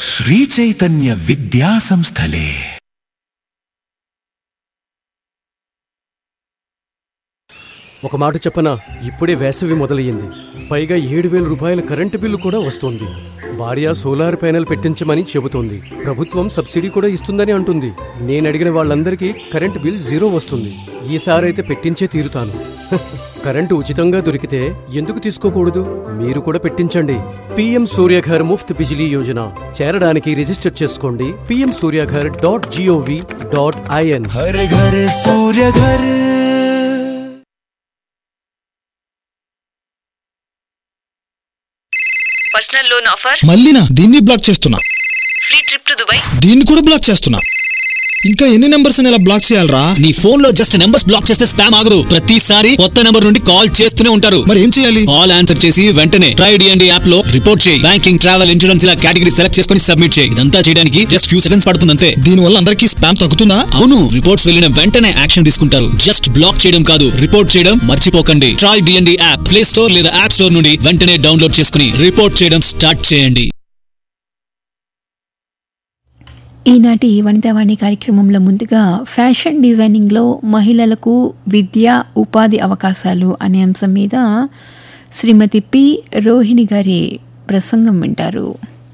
శ్రీచైతన్య విద్యా సంస్థలే. ఒక మాట చెప్పనా, ఇప్పుడే వేసవి మొదలయ్యింది. పైగా 7,000 రూపాయల కరెంటు బిల్లు కూడా వస్తోంది. భార్య సోలార్ ప్యానెల్ పెట్టించమని చెబుతోంది. ప్రభుత్వం సబ్సిడీ కూడా ఇస్తుందని అంటుంది. నేనడిగిన వాళ్ళందరికీ కరెంటు బిల్ 0 వస్తుంది. ఈసారైతే పెట్టించే తీరుతాను. కరెంటు ఉచితంగా దొరికితే ఎందుకు తీసుకోకూడదు? మీరు కూడా పెట్టించండి. PM సూర్యఘర్ ముఫ్త్ బిజిలీ యోజన చేరడానికి రిజిస్టర్ చేసుకోండి. pmsuryaghar.gov.in. హర్ ఘర్ సూర్య ఘర్. Personal loan offer. మళ్ళీనా? దీన్ని బ్లాక్ చేస్తున్నా. Free trip to Dubai. దీన్ని కూడా బ్లాక్ చేస్తున్నా. ఇంకా ఎన్ని నెంబర్స్ అని ఇలా బ్లాక్ చేయాలరా? నీ ఫోన్ లో జస్ట్ నెంబర్స్ బ్లాక్ చేస్తే స్పామ్ ఆగదు. ప్రతిసారి కొత్త నెంబర్ నుండి కాల్ చేస్తూనే ఉంటారు. మరి ఏం చేయాలి? కాల్ ఆన్సర్ చేసి వెంటనే ట్రై డిఎండి యాప్ లో రిపోర్ట్ చేయి. బ్యాంకింగ్, ట్రావెల్, ఇన్సూరెన్స్ ఇలా కేటగిరీ సెలెక్ట్ చేసుకుని సబ్మిట్ చేయి. ఇదంతా చేయడానికి జస్ట్ ఫ్యూ సెకండ్స్ పడుతుంది అంతే. దీని వల్ల అందరికీ స్పామ్ తగ్గుతుందా? అవును, రిపోర్ట్స్ వెళ్ళిన వెంటనే యాక్షన్ తీసుకుంటారు. జస్ట్ బ్లాక్ చేయడం కాదు, రిపోర్ట్ చేయడం మర్చిపోకండి. Try DND app play store లేదా యాప్ స్టోర్ నుండి వెంటనే డౌన్లోడ్ చేసుకుని రిపోర్ట్ చేయడం స్టార్ట్ చేయండి. ఈనాటి వనితావాణి కార్యక్రమంలో ముందుగా ఫ్యాషన్ డిజైనింగ్లో మహిళలకు విద్య, ఉపాధి అవకాశాలు అనే అంశం మీద శ్రీమతి పి. రోహిణి గారి ప్రసంగం వింటారు.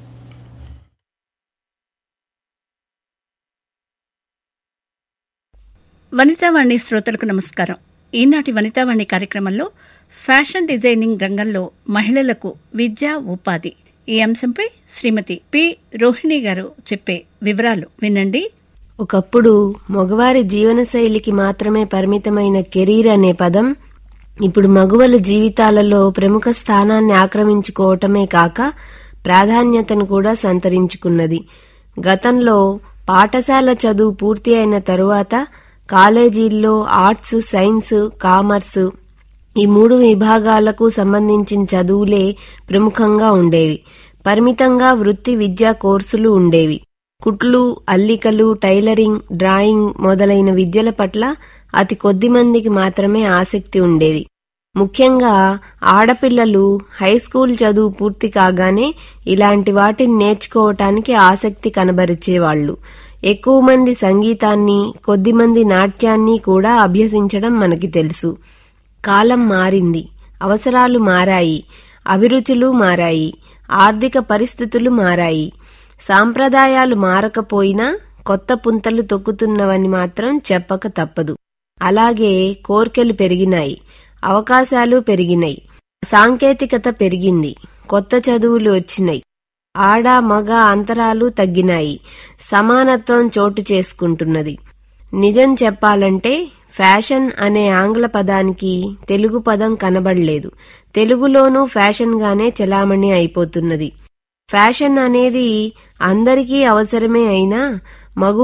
వనితావాణి శ్రోతలకు నమస్కారం. ఈనాటి వనితావాణి కార్యక్రమంలో ఫ్యాషన్ డిజైనింగ్ రంగంలో మహిళలకు విద్య, ఉపాధి ఈ అంశంపై శ్రీమతి పి. రోహిణి గారు చెప్పే వివరాలు వినండి. ఒకప్పుడు మగవారి జీవనశైలికి మాత్రమే పరిమితమైన కెరీర్ అనే పదం ఇప్పుడు మగవాళ్ళ జీవితాలలో ప్రముఖ స్థానాన్ని ఆక్రమించుకోవటమే కాక ప్రాధాన్యతను కూడా సంతరించుకున్నది. గతంలో పాఠశాల చదువు పూర్తి అయిన తరువాత కాలేజీల్లో ఆర్ట్స్, సైన్స్, కామర్స్ ఈ 3 విభాగాలకు సంబంధించిన చదువులే ప్రముఖంగా ఉండేవి. పరిమితంగా వృత్తి విద్యా కోర్సులు ఉండేవి. కుట్లు, అల్లికలు, టైలరింగ్, డ్రాయింగ్ మొదలైన విద్యల పట్ల అతి కొద్ది మందికి మాత్రమే ఆసక్తి ఉండేది. ముఖ్యంగా ఆడపిల్లలు హైస్కూల్ చదువు పూర్తి కాగానే ఇలాంటి వాటిని నేర్చుకోవటానికి ఆసక్తి కనబరిచేవాళ్లు. ఎక్కువ మంది సంగీతాన్ని, కొద్దిమంది నాట్యాన్ని కూడా అభ్యసించడం మనకి తెలుసు. కాలం మారింది, అవసరాలు మారాయి, అభిరుచులు మారాయి, ఆర్థిక పరిస్థితులు మారాయి. సాంప్రదాయాలు మారకపోయినా కొత్త పుంతలు తొక్కుతున్నవని మాత్రం చెప్పక తప్పదు. అలాగే కోర్కెలు పెరిగినాయి, అవకాశాలు పెరిగినాయి, సాంకేతికత పెరిగింది, కొత్త చదువులు వచ్చినాయి, ఆడ మగ అంతరాలు తగ్గినాయి, సమానత్వం చోటు చేసుకుంటున్నది. నిజం చెప్పాలంటే ఫ్యాషన్ అనే ఆంగ్ల పదానికి తెలుగు పదం కనబడలేదు. తెలుగులోనూ ఫ్యాషన్ గానే చలామణి అయిపోతున్నది. ఫ్యాషన్ అనేది అందరికీ అవసరమే అయినా మగ